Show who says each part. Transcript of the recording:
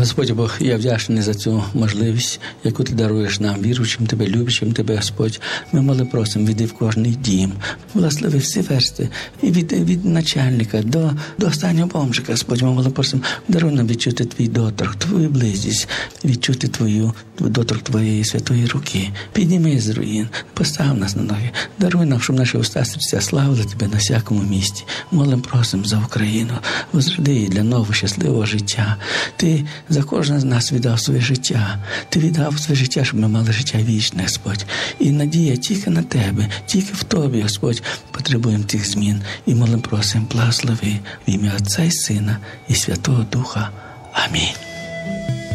Speaker 1: Господь Бог, я вдячний за цю можливість, яку Ти даруєш нам, віруючим Тебе, любячим Тебе, Господь. Ми просимо, віди в кожний дім, благослови всі версти, і від начальника до останнього бомжика, Господь. Ми просимо, даруй нам відчути Твій доторк, Твою близькість, відчути доторк Твоєї святої руки. Підніми з руїн, постав нас на ноги, даруй нам, щоб наші уста серця славили Тебе на всякому місці. Просимо за Україну, возроди її для нового щасливого життя. Ти за кожного з нас віддав своє життя. Ти віддав своє життя, щоб ми мали життя вічне, Господь. І надія тільки на Тебе, тільки в Тобі, Господь, потребуємо тих змін. І просимо, благослови в ім'я Отця і Сина і Святого Духа. Амінь.